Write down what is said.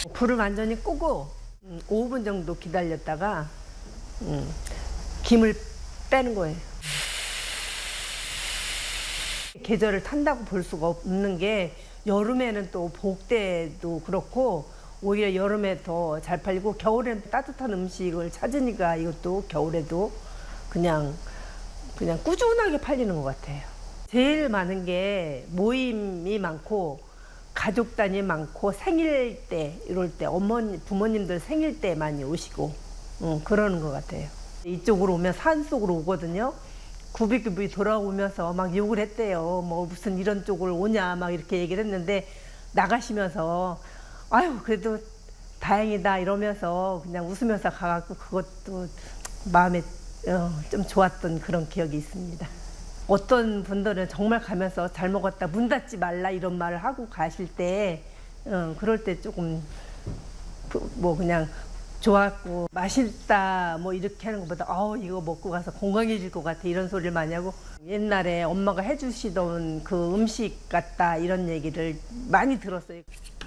불을 완전히 끄고 5분 정도 기다렸다가 김을 빼는 거예요. 계절을 탄다고 볼 수가 없는 게 여름에는 또 복대도 그렇고 오히려 여름에 더 잘 팔리고 겨울에는 따뜻한 음식을 찾으니까 이것도 겨울에도 그냥 꾸준하게 팔리는 것 같아요. 제일 많은 게 모임이 많고 가족 단위 많고 생일 때 이럴 때 부모님들 생일 때 많이 오시고 그러는 것 같아요. 이쪽으로 오면 산속으로 오거든요. 구비구비 돌아오면서 막 욕을 했대요. 뭐 무슨 이런 쪽을 오냐 막 이렇게 얘기를 했는데 나가시면서 아유 그래도 다행이다 이러면서 그냥 웃으면서 가갖고 그것도 마음에 좀 좋았던 그런 기억이 있습니다. 어떤 분들은 정말 가면서 잘 먹었다 문 닫지 말라 이런 말을 하고 가실 때 그럴 때 조금 뭐 그냥 좋았고 맛있다 뭐 이렇게 하는 것보다 이거 먹고 가서 건강해질 것 같아 이런 소리를 많이 하고 옛날에 엄마가 해주시던 그 음식 같다 이런 얘기를 많이 들었어요.